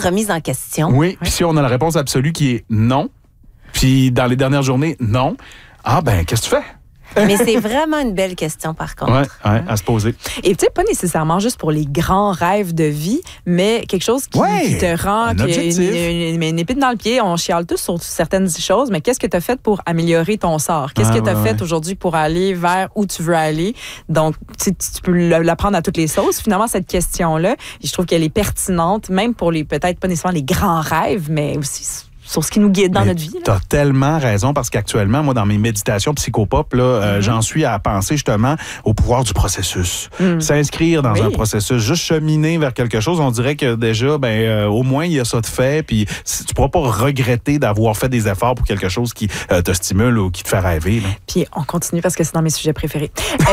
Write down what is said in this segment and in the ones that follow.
remise en question. Oui, puis si on a la réponse absolue qui est non, puis dans les dernières journées, non, qu'est-ce que tu fais? Mais c'est vraiment une belle question, par contre. Oui, à se poser. Et tu sais, pas nécessairement juste pour les grands rêves de vie, mais quelque chose qui te rend une épine dans le pied. On chiale tous sur certaines choses, mais qu'est-ce que tu as fait pour améliorer ton sort? Qu'est-ce que tu as fait aujourd'hui pour aller vers où tu veux aller? Donc, tu peux la prendre à toutes les sauces. Finalement, cette question-là, je trouve qu'elle est pertinente, même pour peut-être pas nécessairement les grands rêves, mais aussi sur ce qui nous guide dans notre vie. Tu as tellement raison, parce qu'actuellement, moi, dans mes méditations psychopop, j'en suis à penser justement au pouvoir du processus. S'inscrire dans un processus, juste cheminer vers quelque chose, on dirait que déjà, au moins, il y a ça de fait, puis tu ne pourras pas regretter d'avoir fait des efforts pour quelque chose qui te stimule ou qui te fait rêver. Là. Puis on continue parce que c'est dans mes sujets préférés.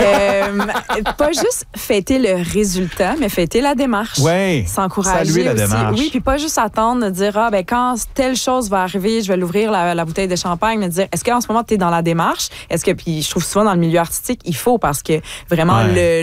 Pas juste fêter le résultat, mais fêter la démarche. Oui, s'encourager saluer la aussi. démarche. Oui, puis pas juste attendre de dire, quand telle chose va arriver, je vais l'ouvrir la bouteille de champagne, mais dire, est-ce qu'en ce moment, tu es dans la démarche? Est-ce que, puis je trouve souvent dans le milieu artistique, il faut, parce que vraiment,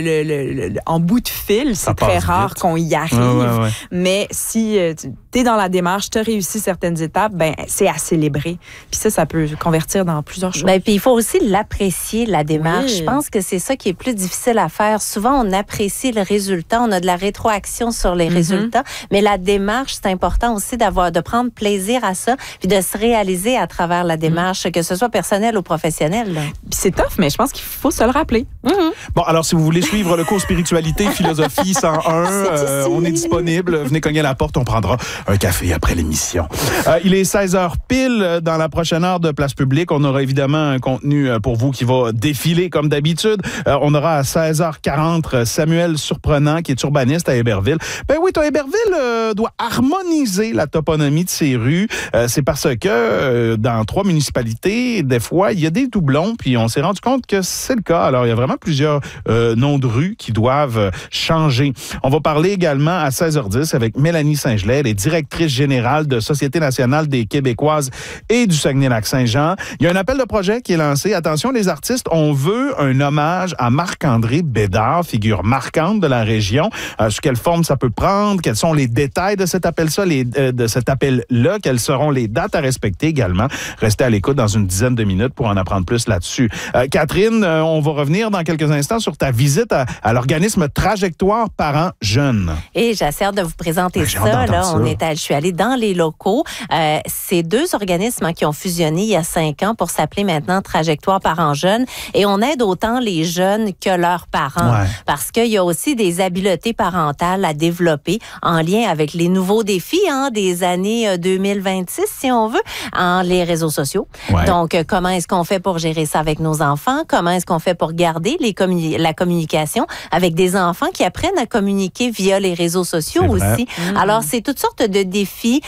en bout de fil, c'est très rare qu'on y arrive. Mais si tu es dans la démarche, tu as réussi certaines étapes, c'est à célébrer. Puis ça peut convertir dans plusieurs choses. Puis il faut aussi l'apprécier, la démarche. Je pense que c'est ça qui est plus difficile à faire. Souvent, on apprécie le résultat, on a de la rétroaction sur les résultats, mais la démarche, c'est important aussi de prendre plaisir à ça, puis de se réaliser à travers la démarche, que ce soit personnelle ou professionnelle. C'est tough, mais je pense qu'il faut se le rappeler. Bon, alors, si vous voulez suivre le cours Spiritualité, Philosophie 101, on est disponible. Venez cogner à la porte, on prendra un café après l'émission. Il est 16h pile. Dans la prochaine heure de Place Publique, on aura évidemment un contenu pour vous qui va défiler comme d'habitude. On aura à 16h40 Samuel Surprenant, qui est urbaniste à Héberville. Toi, Héberville doit harmoniser la toponymie de ses rues. C'est parce que dans 3 municipalités, des fois, il y a des doublons, puis on s'est rendu compte que c'est le cas. Alors, il y a vraiment plusieurs noms de rues qui doivent changer. On va parler également à 16h10 avec Mélanie Saint-Gelais, elle est directrice générale de Société nationale des Québécoises et du Saguenay-Lac-Saint-Jean. Il y a un appel de projet qui est lancé. Attention, les artistes, on veut un hommage à Marc-André Bédard, figure marquante de la région. Sous quelle forme ça peut prendre? Quels sont les détails de cet appel-là? Quelles seront les dates à respecter également? Restez à l'écoute dans une dizaine de minutes pour en apprendre plus là-dessus. Catherine, on va revenir dans quelques instants sur ta visite à l'organisme Trajectoire Parents Jeunes. Et j'ai hâte de vous présenter ça. Je suis allée dans les locaux. C'est 2 organismes qui ont fusionné il y a 5 ans pour s'appeler maintenant Trajectoire Parents Jeunes. Et on aide autant les jeunes que leurs parents. Parce qu'il y a aussi des habiletés parentales à développer en lien avec les nouveaux défis des années 2026, si on veut, les réseaux sociaux. Donc, comment est-ce qu'on fait pour gérer ça avec nos enfants? Comment est-ce qu'on fait pour garder la communication avec des enfants qui apprennent à communiquer via les réseaux sociaux aussi? Alors, c'est toutes sortes de défis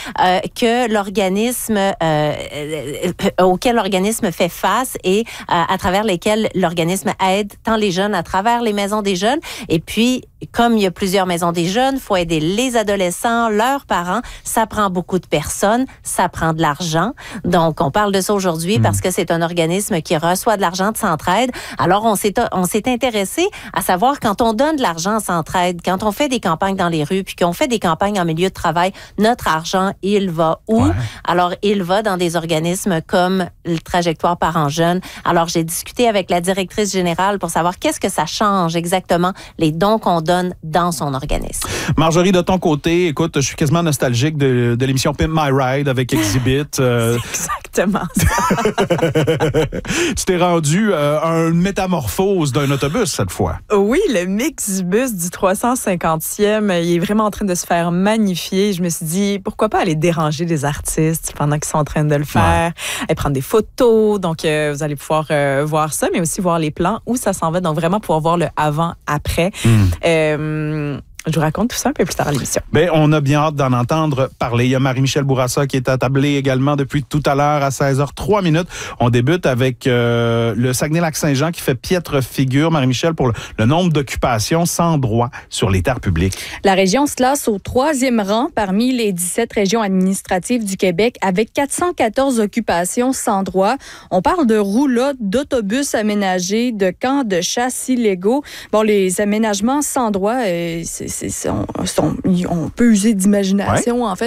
auxquels l'organisme fait face et à travers lesquels l'organisme aide tant les jeunes à travers les maisons des jeunes. Et puis, comme il y a plusieurs maisons des jeunes, il faut aider les adolescents, leurs parents. Ça prend beaucoup de personnes, ça prend de l'argent. Donc, on parle de ça aujourd'hui parce que c'est un organisme qui reçoit de l'argent de Centraide. Alors, on s'est intéressé à savoir quand on donne de l'argent à Centraide, quand on fait des campagnes dans les rues, puis qu'on fait des campagnes en milieu de travail, notre argent, il va où? Alors, il va dans des organismes comme le Trajectoire Parents Jeunes. Alors, j'ai discuté avec la directrice générale pour savoir qu'est-ce que ça change exactement, les dons qu'on donne dans son organisme. Marjorie, de ton côté, écoute, je suis quasiment nostalgique de l'émission Pimp My Ride avec Exhibit. C'est exactement ça. Tu t'es rendu à une métamorphose d'un autobus cette fois. Oui, le Mixbus du 350e, il est vraiment en train de se faire magnifier. Je me suis dit, pourquoi pas aller déranger des artistes pendant qu'ils sont en train de le faire, et prendre des photos. Donc, vous allez pouvoir voir ça, mais aussi voir les plans, où ça s'en va. Donc, vraiment pouvoir voir le avant-après. Je vous raconte tout ça un peu plus tard à l'émission. On a bien hâte d'en entendre parler. Il y a Marie-Michel Bourassa qui est attablée également depuis tout à l'heure à 16h03. On débute avec le Saguenay-Lac-Saint-Jean qui fait piètre figure, Marie-Michel, pour le nombre d'occupations sans droit sur les terres publiques. La région se classe au 3e rang parmi les 17 régions administratives du Québec avec 414 occupations sans droit. On parle de roulottes, d'autobus aménagés, de camps de chasse illégaux. Les aménagements sans droit, on peut user d'imagination, en fait.